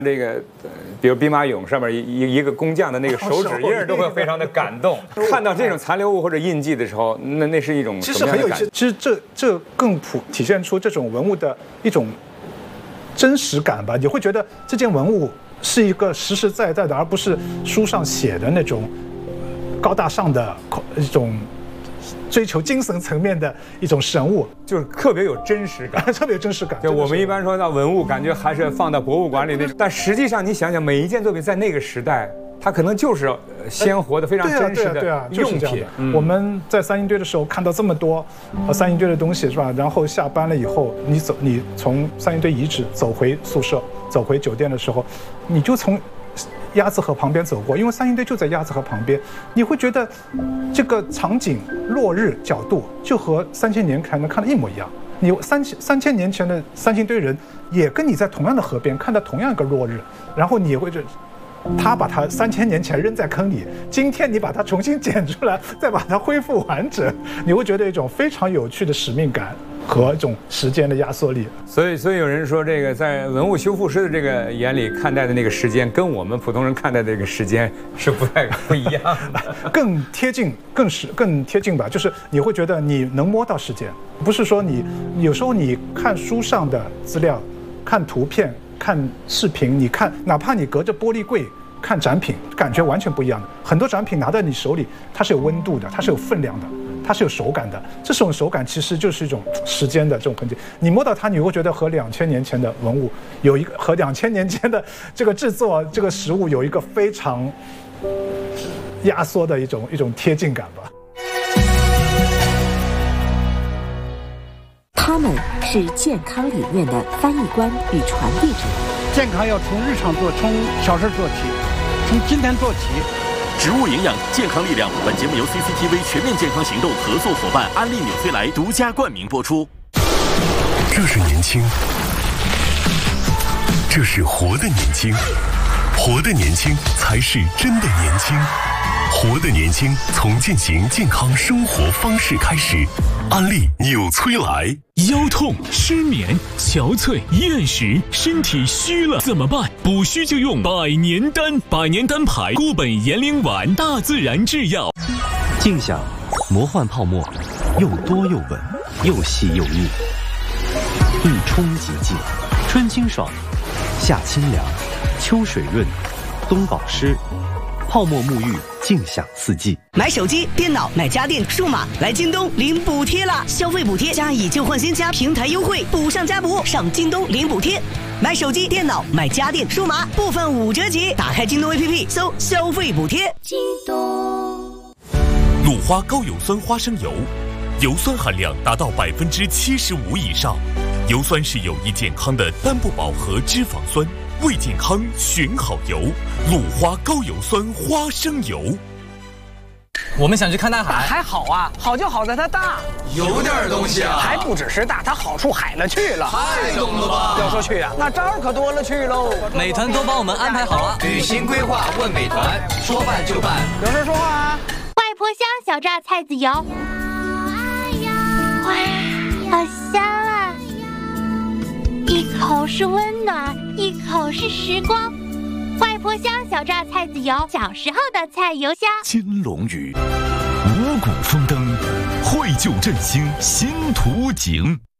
这个，比如兵马俑上面一个工匠的那个手指印都会非常的感动。看到这种残留物或者印记的时候，那是一种其实很有意思。其实这更体现出这种文物的一种真实感吧。你会觉得这件文物是一个实实在在的，而不是书上写的那种高大上的一种追求精神层面的一种神物， 就是特别有真实感， 特别有真实感。 就我们一般说到文物，感觉还是放到博物馆里那种，但实际上你想想，每一件作品在那个时代，它可能就是鲜活的、非常真实的用品。 我们在三星堆的时候看到这么多三星堆的东西，是吧？然后下班了以后，你从三星堆遗址走回宿舍、走回酒店的时候，你就从鸭子河旁边走过，因为三星堆就在鸭子河旁边，你会觉得这个场景落日角度就和3000年前能看的一模一样。你3000年前的三星堆人也跟你在同样的河边看到同样一个落日，然后你也会他把它3000年前扔在坑里，今天你把它重新捡出来，再把它恢复完整，你会觉得一种非常有趣的使命感和一种时间的压缩力。 所以有人说，这个在文物修复师的这个眼里看待的那个时间，跟我们普通人看待的这个时间是不一样的， 更贴近吧。就是你会觉得你能摸到时间，不是说你有时候你看书上的资料、看图片、看视频，你看哪怕你隔着玻璃柜看展品，感觉完全不一样的。很多展品拿在你手里，它是有温度的，它是有分量的，它是有手感的。这种手感其实就是一种时间的这种痕迹。你摸到它，你会觉得和2000年前的文物有一个，和2000年前的这个制作这个实物有一个非常压缩的一种贴近感吧。 他们是健康理念的翻译官与传递者。 健康要从日常做，从小事做起，从今天做起。 植物营养，健康力量。本节目由 CCTV 全面健康行动合作伙伴安利纽崔莱独家冠名播出。 这是年轻，这是活的年轻，活的年轻才是真的年轻。活的年轻，从践行健康生活方式开始。安利纽崔莱。 腰痛、失眠、憔悴、厌食，身体虚了怎么办？补虚就用百年丹，百年丹牌固本延龄丸，大自然制药。 静享魔幻泡沫，又多又稳，又细又腻，一冲即净，春清爽，夏清凉，秋水润，冬保湿。泡沫沐浴，静享四季。 买手机、电脑、买家电、数码，来京东领补贴了！消费补贴加以旧换新加平台优惠，补上加补，上京东领补贴。买手机、电脑、买家电、数码，部分5折起。打开京东 APP， 搜消费补贴。京东。 鲁花高有酸花生油，油酸含量达到75%以上，油酸是有益健康的单不饱和脂肪酸。为健康选好油，鲁花高油酸花生油。 我们想去看大海， 还好啊，好就好在它大， 有点东西啊， 还不只是大，它好处海了去了， 太懂了吧？ 要说去啊，那招可多了去喽。 美团都帮我们安排好了，旅行规划问美团，说办就办。 有事说话啊。 外婆香小榨菜籽油，哇，好香啊！一口是温暖，一口是时光。外婆香小榨菜籽油，小时候的菜油香。 金龙屿，五谷丰登，绘就振兴新图景。